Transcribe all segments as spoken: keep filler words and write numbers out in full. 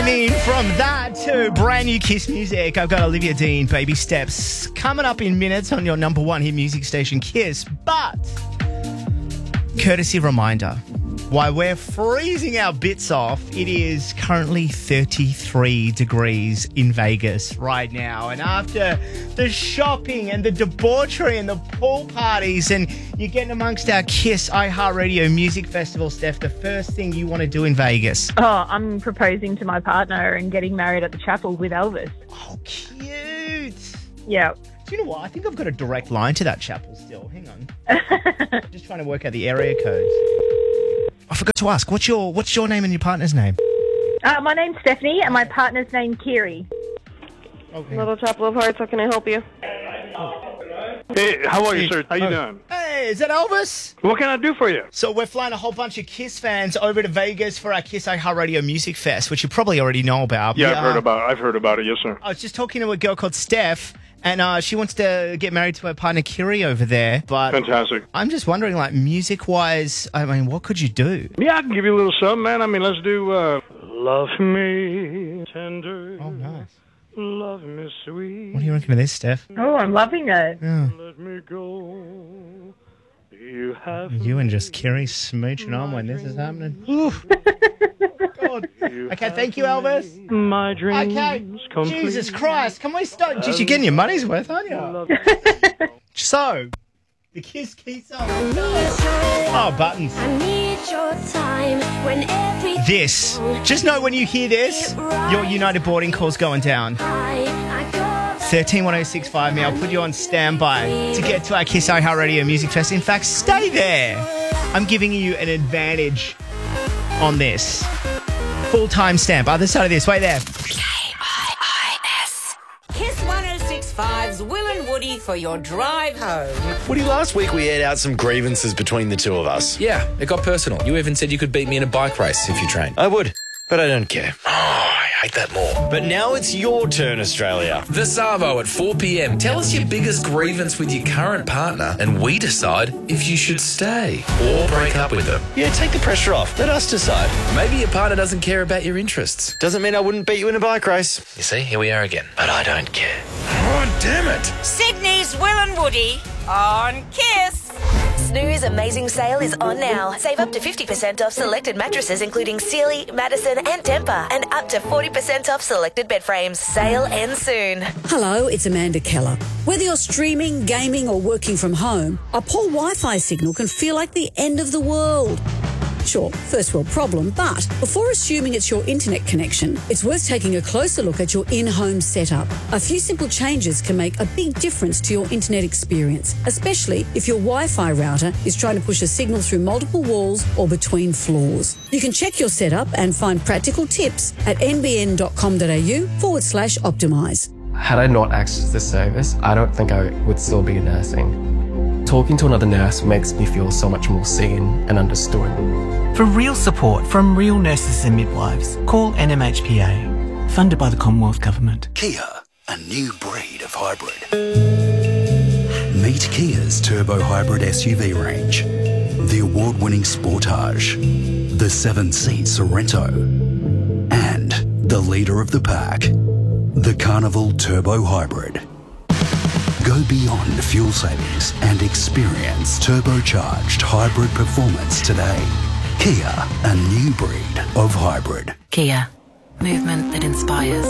Listening from that to brand new Kiss music, I've got Olivia Dean, Baby Steps, coming up in minutes on your number one hit music station, Kiss. But, courtesy reminder, while we're freezing our bits off, it is currently thirty-three degrees in Vegas right now. And after the shopping and the debauchery and the pool parties, and you're getting amongst our Kiss iHeartRadio Music Festival, Steph, the first thing you want to do in Vegas? Oh, I'm proposing to my partner and getting married at the chapel with Elvis. Oh, cute. Yeah. Do you know what? I think I've got a direct line to that chapel still. Hang on. Just trying to work out the area codes. I forgot to ask, what's your what's your name and your partner's name? Uh, my name's Stephanie and my partner's name Kiri. Okay. Little Chapel of Hearts, how can I help you? Hey, how are you, sir? How you Oh. doing? Hey, is that Elvis? What can I do for you? So we're flying a whole bunch of Kiss fans over to Vegas for our Kiss iHeartRadio Music Fest, which you probably already know about. Yeah, We, I've heard uh, about it. I've heard about it, yes, sir. I was just talking to a girl called Steph, and uh, she wants to get married to her partner Kiri over there. But Fantastic. I'm just wondering, like, music-wise, I mean, what could you do? Yeah, I can give you a little something, man. I mean, let's do uh, Love Me Tender. Oh, nice. Love Me Sweet. What do you reckon of this, Steph? Oh, I'm loving it. Yeah. Let me go. You have You and just Kiri smooching on when this is happening. Oof. God. Okay, thank you, Elvis. my dreams Okay, complete. Jesus Christ, can we start? Jeez, you're getting your money's worth, aren't you? So, the Kiss keys on. Oh, buttons. I need your time when every This, just know when you hear this, your United boarding call's going down. I go thirteen one oh six five me, I'll put you on standby to get to our Kiss iHeartRadio Music Fest. In fact, stay there. I'm giving you an advantage on this. Full time stamp. Other side of this, wait there. K I I S. Kiss one oh six point five's Will and Woody for your drive home. Woody, last week we aired out some grievances between the two of us. Yeah, it got personal. You even said you could beat me in a bike race if you trained. I would, but I don't care. Oh, I hate that more. But now it's your turn, Australia. The Savo at four p.m. Tell us your biggest grievance with your current partner and we decide if you should stay or break up with them. Yeah, take the pressure off. Let us decide. Maybe your partner doesn't care about your interests. Doesn't mean I wouldn't beat you in a bike race. You see, here we are again. But I don't care. Oh, damn it. Sydney's Will and Woody on Kiss. Snooze Amazing Sale is on now. Save up to fifty percent off selected mattresses including Sealy, Madison and Tempur, and up to forty percent off selected bed frames. Sale ends soon. Hello, it's Amanda Keller. Whether you're streaming, gaming or working from home, a poor Wi-Fi signal can feel like the end of the world. Sure, first world problem, but before assuming it's your internet connection, it's worth taking a closer look at your in-home setup. A few simple changes can make a big difference to your internet experience, especially if your Wi-Fi router is trying to push a signal through multiple walls or between floors. You can check your setup and find practical tips at nbn.com.au forward slash optimise. Had I not accessed this service, I don't think I would still be nursing. Talking to another nurse makes me feel so much more seen and understood. For real support from real nurses and midwives, call N M H P A, funded by the Commonwealth Government. Kia, a new breed of hybrid. Meet Kia's turbo hybrid S U V range, the award-winning Sportage, the seven-seat Sorrento, and the leader of the pack, the Carnival Turbo Hybrid. Go beyond fuel savings and experience turbocharged hybrid performance today. Kia, a new breed of hybrid. Kia, movement that inspires.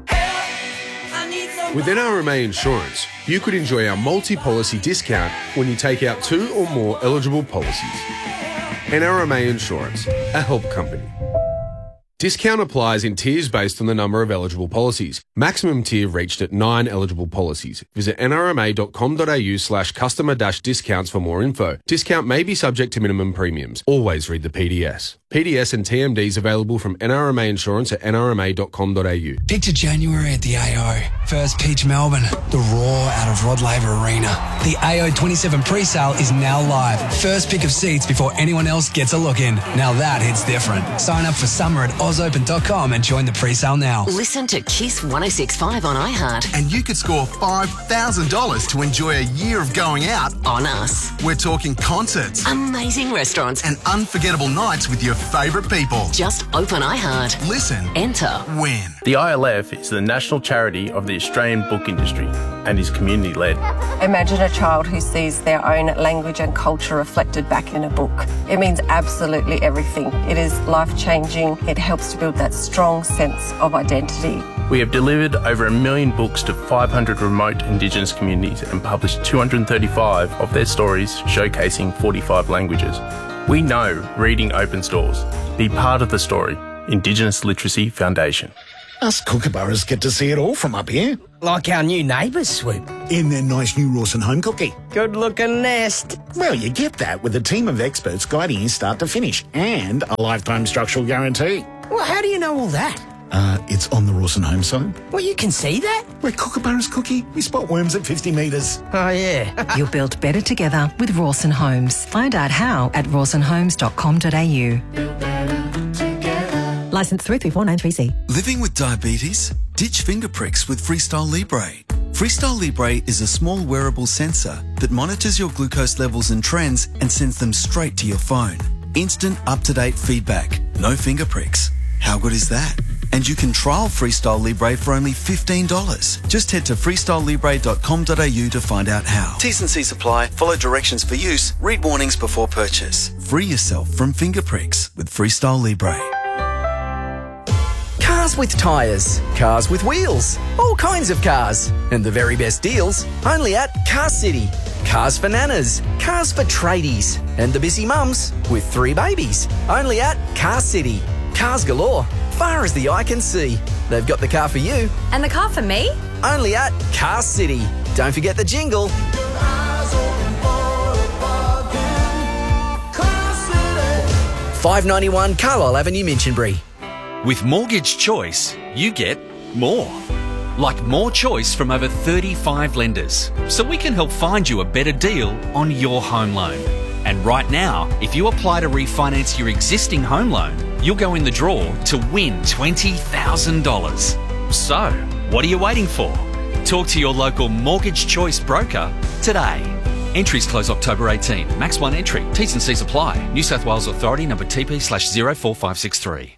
With N R M A Insurance, you could enjoy our multi-policy discount when you take out two or more eligible policies. N R M A Insurance, a help company. Discount applies in tiers based on the number of eligible policies. Maximum tier reached at nine eligible policies. Visit nrma.com.au slash customer dash discounts for more info. Discount may be subject to minimum premiums. Always read the P D S. P D S and T M Ds available from N R M A Insurance at n r m a dot com dot a u. Picture January at the A O. First pitch Melbourne. The roar out of Rod Laver Arena. The A O twenty-seven pre-sale is now live. First pick of seats before anyone else gets a look in. Now that hits different. Sign up for summer at oz open dot com and join the pre-sale now. Listen to Kiss one oh six point five on iHeart. And you could score five thousand dollars to enjoy a year of going out On us. We're talking concerts, Amazing restaurants, and unforgettable nights with your favourite people. Just open iHeart. Listen, Enter. win. The I L F is the national charity of the Australian book industry and is community-led. Imagine a child who sees their own language and culture reflected back in a book. It means absolutely everything. It is life-changing. It helps to build that strong sense of identity. We have delivered over a million books to five hundred remote Indigenous communities and published two hundred thirty-five of their stories showcasing forty-five languages. We know reading opens doors. Be part of the story. Indigenous Literacy Foundation. Us kookaburras get to see it all from up here. Like our new neighbours, Swoop. In their nice new Rawson home cookie. Good-looking nest. Well, you get that with a team of experts guiding you start to finish and a lifetime structural guarantee. Well, how do you know all that? Uh, it's on the Rawson home side. Well, you can see that? We're kookaburras cookie. We spot worms at fifty metres. Oh, yeah. You'll build better together with Rawson Homes. Find out how at rawson homes dot com dot a u. Licence three three four nine three C. Living with diabetes? Ditch finger pricks with Freestyle Libre. Freestyle Libre is a small wearable sensor that monitors your glucose levels and trends and sends them straight to your phone. Instant, up-to-date feedback. No finger pricks. How good is that? And you can trial Freestyle Libre for only fifteen dollars. Just head to freestyle libre dot com dot a u to find out how. T's and C's apply. Follow directions for use. Read warnings before purchase. Free yourself from finger pricks with Freestyle Libre. Cars with tyres, cars with wheels, all kinds of cars. And the very best deals, only at Car City. Cars for nanas, cars for tradies, and the busy mums with three babies. Only at Car City. Cars galore, far as the eye can see. They've got the car for you. And the car for me? Only at Car City. Don't forget the jingle. five ninety-one Carlisle Avenue, Minchinbury. With Mortgage Choice, you get more. Like more choice from over thirty-five lenders. So we can help find you a better deal on your home loan. And right now, if you apply to refinance your existing home loan, you'll go in the draw to win twenty thousand dollars. So, what are you waiting for? Talk to your local Mortgage Choice broker today. Entries close October eighteenth. Max one entry. T's and C's apply. New South Wales Authority number T P slash zero four five six three.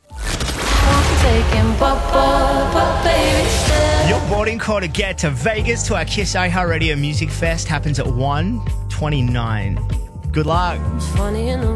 Your boarding call to get to Vegas to our Kiss iHeartRadio Music Fest happens at one twenty-nine. Good luck.